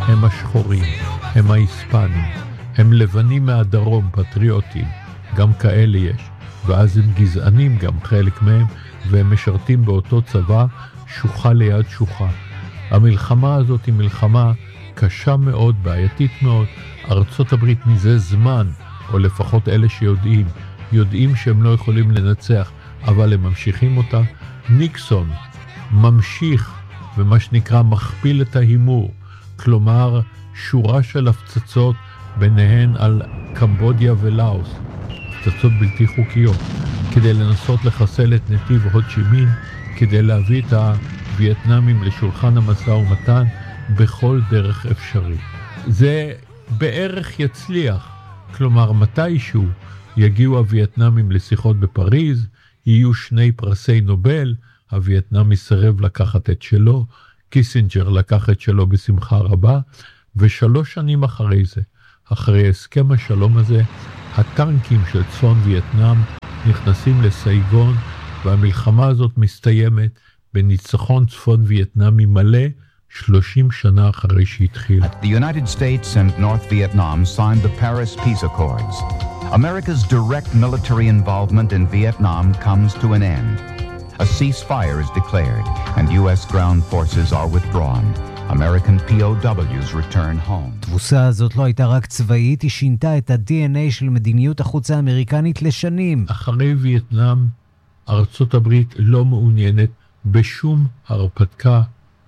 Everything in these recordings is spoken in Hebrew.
הם השחורים, הם ההיספנים, הם לבנים מהדרום, פטריוטים, גם כאלה יש, ואז הם גזענים גם חלק מהם, והם משרתים באותו צבא, שוחה ליד שוחה. המלחמה הזאת היא מלחמה קשה מאוד, בעייתית מאוד. ארצות הברית מזה זמן, או לפחות אלה יודעים שהם לא יכולים לנצח, אבל הם ממשיכים אותה. ניקסון ממשיך, ומה שנקרא מכפיל את ההימור, כלומר שורה של הפצצות ביניהן על קמבודיה ולאוס, הפצצות בלתי חוקיות, כדי לנסות לחסל את נתיב הו צ'י מין, כדי להביא את הווייטנאמים לשולחן המשא ומתן בכל דרך אפשרי. זה בערך יצליח, כלומר מתישהו יגיעו הווייטנאמים לשיחות בפריז, יהיו 2 פרסי נובל, הווייטנאם יסרב לקחת את שלו, קיסינג'ר לקח את שלו בשמחה רבה, ו3 שנים אחרי זה, אחרי הסכם השלום הזה, הטנקים של צפון וייטנאם נכנסים לסייגון, והמלחמה הזאת מסתיימת בניצחון צפון וייטנאמי מלא 30 שנה אחרי שהתחיל. The United States and North Vietnam signed the Paris Peace Accords. America's direct military involvement in Vietnam comes to an end. A ceasefire is declared and U.S. ground forces are withdrawn. American POWs return home. התבוסה הזאת לא הייתה רק צבאית, היא שינתה את ה-DNA של מדיניות החוץ האמריקנית לשנים. אחרי וייטנאם, ארצות הברית לא מעוניינת בשום הרפתקה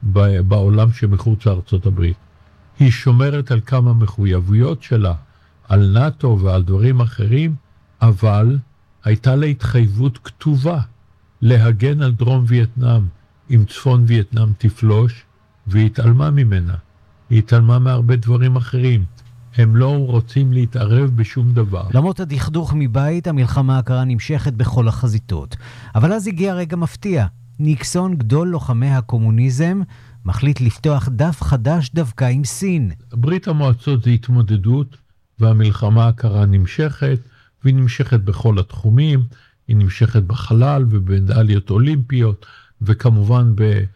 בעולם שמחוץ לארצות הברית. היא שומרת על כמה מחויבויות שלה, על נאטו ועל דברים אחרים, אבל הייתה לה התחייבות כתובה להגן על דרום וייטנאם אם צפון וייטנאם תפלוש, והיא התעלמה ממנה. היא התעלמה מהרבה דברים אחרים. הם לא רוצים להתערב בשום דבר. למרות הדכדוך מבית, המלחמה הקרה נמשכת בכל החזיתות. אבל אז הגיע רגע מפתיע. ניקסון, גדול לוחמי הקומוניזם, מחליט לפתוח דף חדש דווקא עם סין. ברית המועצות זה התמודדות, והמלחמה הקרה נמשכת, והיא נמשכת בכל התחומים, היא נמשכת בחלל ובמדליות אולימפיות, וכמובן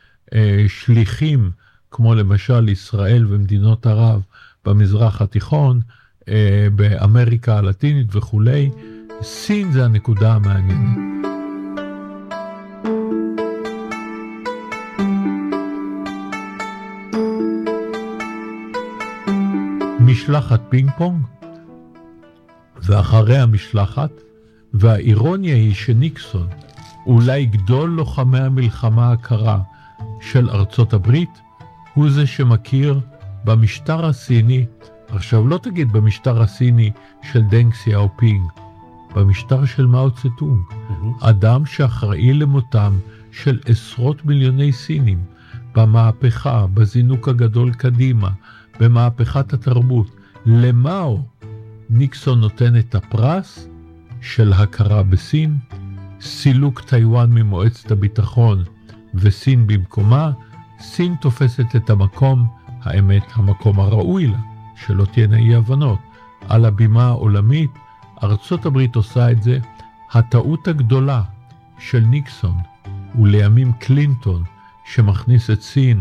בשליחים, כמו למשל ישראל ומדינות ערב במזרח התיכון, באמריקה הלטינית וכולי. סין זה הנקודה המעניינת. משלחת פינג פונג, ואחרי המשלחת, והאירוניה היא שניקסון, אולי גדול לוחמי המלחמה הקרה של ארצות הברית, הוא זה שמכיר במשטר הסיני, עכשיו לא תגיד במשטר הסיני של דנג סיאופינג, במשטר של מאו צטונג, אדם שאחראי למותם של עשרות מיליוני סינים, במהפכה, בזינוק הגדול קדימה, במהפכת התרבות. למאו ניקסון נותן את הפרס של הכרה בסין, סילוק טיואן ממועצת הביטחון וסין במקומה. סין תופסת את המקום, האמת, המקום הראוי לה, שלא תהיינה אי הבנות, על הבימה העולמית. ארצות הברית עושה את זה. הטעות הגדולה של ניקסון ולימים קלינטון, שמכניס את סין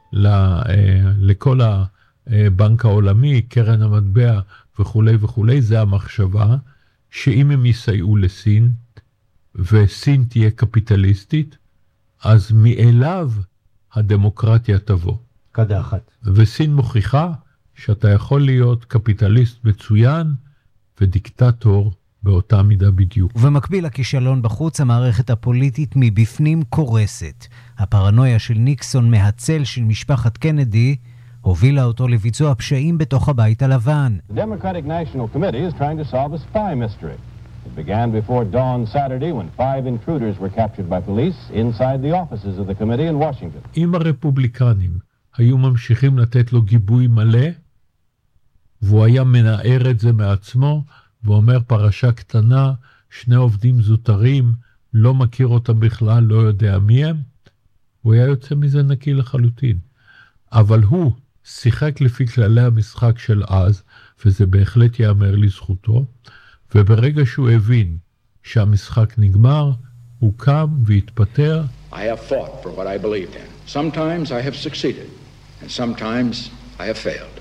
לכל הבנק העולמי, קרן המטבע וכולי וכולי, זה המחשבה שאם הם יסייעו לסין וסין תהיה קפיטליסטית, אז מאליו הדמוקרטיה תבוא. קדחת. וסין מוכיחה שאתה יכול להיות קפיטליסט מצוין ודיקטטור באותה מידה בדיוק. ובמקביל הכישלון בחוץ, המערכת הפוליטית מבפנים קורסת. הפרנויה של ניקסון מהצל של משפחת קנדי הובילה אותו לביצוע פשעים בתוך הבית הלבן. The Democratic National Committee is trying to solve a spy mystery. It began before dawn Saturday when 5 intruders were captured by police inside the offices of the committee in Washington. אם הרפובליקנים היו ממשיכים לתת לו גיבוי מלא, והוא היה מנער את זה מעצמו, ואומר פרשה קטנה, 2 עובדים זוטרים, לא מכיר אותם בכלל, לא יודע מי הם, הוא היה יוצא מזה נקי לחלוטין. אבל הוא שיחק לפי כללי המשחק של אז, וזה בהחלט יאמר לזכותו, וברגע שהוא הבין שהמשחק נגמר, הוא קם והתפטר. I have fought for what I believed in. Sometimes I have succeeded, and sometimes I have failed.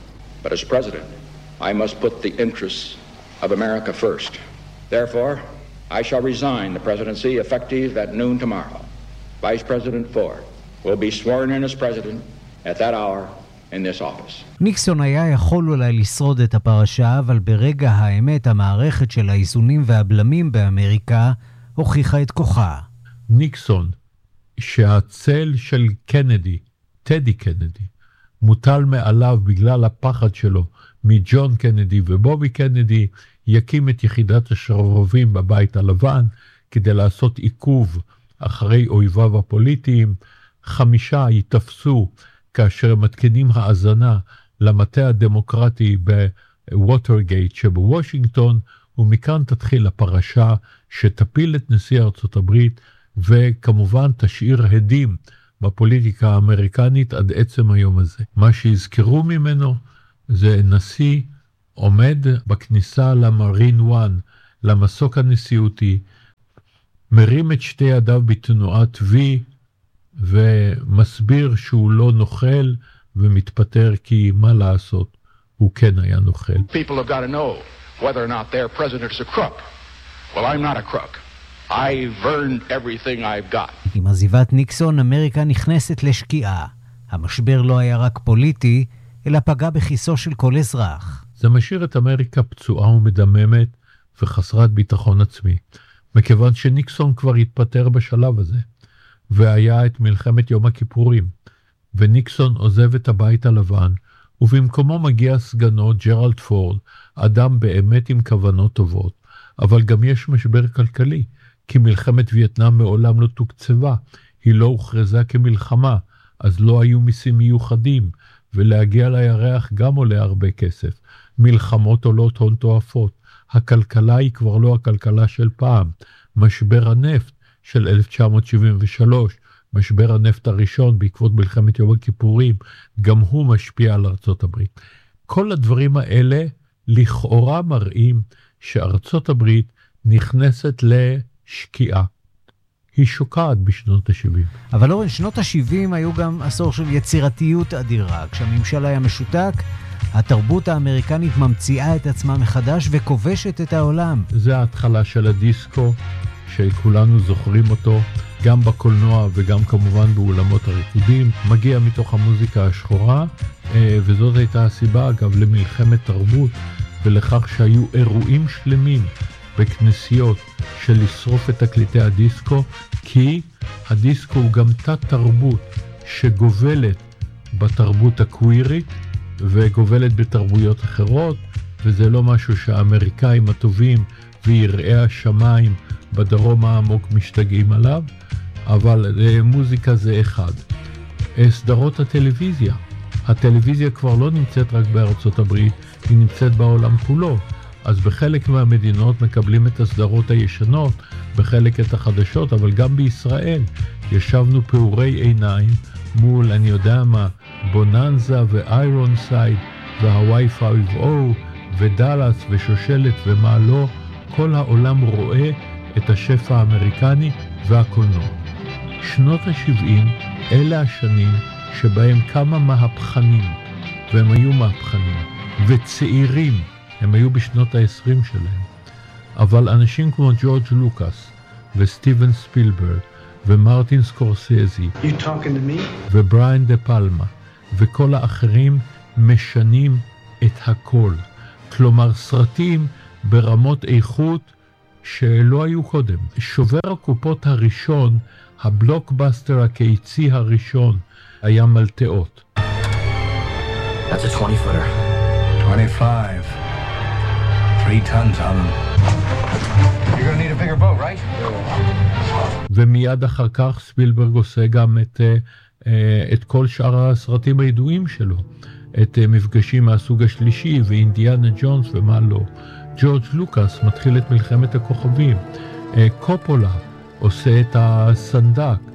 But as president, I must put the interests of America first. Therefore, I shall resign the presidency effective at noon tomorrow. Vice President Ford will be sworn in as president at that hour in this office. ניקסון היה יכול אולי לשרוד את הפרשה, אבל ברגע האמת המערכת של האיזונים והבלמים באמריקה הוכיחה את כוחה. ניקסון, שהצל של קנדי, טדי קנדי, מוטל מעליו בגלל הפחד שלו מג'ון קנדי ובובי קנדי, יקים את יחידת השרברבים בבית הלבן כדי לעשות עיכוב אחרי אויביו הפוליטיים. 5 ייתפסו כאשר מתקנים האזנה למטה הדמוקרטי בווטרגייט שבוושינגטון, ומכאן תתחיל הפרשה שתפיל את נשיא ארצות הברית, וכמובן תשאיר הדים בפוליטיקה האמריקנית עד עצם היום הזה. מה שיזכרו ממנו זה נשיא עומד בכניסה למרין 1, למסוק הנשיאותי, מרים את שתי ידיו בתנועת V, ומסביר שהוא לא נוכל ומתפטר, כי מה לעשות, הוא כן היה נוכל. People have got to know whether or not their president's a crook. Well, I'm not a crook. I've earned everything I've got. עם עזיבת ניקסון, אמריקה נכנסת לשקיעה. המשבר לא היה רק פוליטי, אלא פגע בכיסו של כל אזרח. זה משאיר את אמריקה פצועה ומדממת וחסרת ביטחון עצמי, מכיוון שניקסון כבר התפטר בשלב הזה, והיה את מלחמת יום הכיפורים, וניקסון עוזב את הבית הלבן, ובמקומו מגיע סגנו ג'רלד פורד, אדם באמת עם כוונות טובות, אבל גם יש משבר כלכלי, כי מלחמת וייטנאם מעולם לא תוקצבה, היא לא הוכרזה כמלחמה, אז לא היו מיסים מיוחדים, ולהגיע לירח גם עולה הרבה כסף. מלחמות עולות הון תועפות. הכלכלה היא כבר לא הכלכלה של פעם. משבר הנפט של 1973, משבר הנפט הראשון בעקבות מלחמת יום הכיפורים, גם הוא משפיע על ארצות הברית. כל הדברים האלה לכאורה מראים שארצות הברית נכנסת לשקיעה. היא שוקעת בשנות ה-70. אבל אורן, שנות ה-70 היו גם עשור של יצירתיות אדירה. כשהממשל היה משותק, התרבות האמריקנית ממציאה את עצמה מחדש וכובשת את העולם. זה ההתחלה של הדיסקו, שכולנו זוכרים אותו, גם בקולנוע וגם כמובן באולמות הריקודים. מגיע מתוך המוזיקה השחורה, וזאת הייתה הסיבה, אגב, למלחמת תרבות, ולכך שהיו אירועים שלמים בכנסיות של לשרוף את תקליטי הדיסקו, כי הדיסקו הוא גם תת תרבות שגובלת בתרבות הקווירית וגובלת בתרבויות אחרות, וזה לא משהו שהאמריקאים הטובים ויראי השמיים בדרום העמוק משתגעים עליו, אבל מוזיקה זה אחד. סדרות הטלוויזיה, הטלוויזיה כבר לא נמצאת רק בארצות הברית, היא נמצאת בעולם כולו. אז בחלק מהמדינות מקבלים את הסדרות הישנות, בחלק את החדשות, אבל גם בישראל ישבנו פעורי עיניים מול, אני יודע מה, בוננזה ואיירון סייד והוואי 5-0 ודלס ושושלת ומה לא, כל העולם רואה את השפע האמריקני והקולנוע. שנות ה-70 אלה השנים שבהם כמה מהפכנים, והם היו מהפכנים, וצעירים, הם היו בשנות ה-20 שלהם, אבל אנשים כמו ג'ורג' לוקאס וסטיבן ספילברג ומרטין סקורסזי ובריין דה פלמה וכל האחרים משנים את הכל. כלומר, סרטים ברמות איכות שלא היו קודם. שובר הקופות הראשון, הבלוקבאסטר הקיצי הראשון, היה מלטאות. That's a 20-footer. 25. 3 tons on them. You're gonna need a bigger boat, right? ומיד אחר כך ספילברג עושה גם את כל שאר הסרטים הידועים שלו. את מפגשים מהסוג השלישי ואינדיאנה ג'ונס ומה לא. ג'ורג' לוקאס מתחיל את מלחמת הכוכבים. קופולה עושה את הסנדק.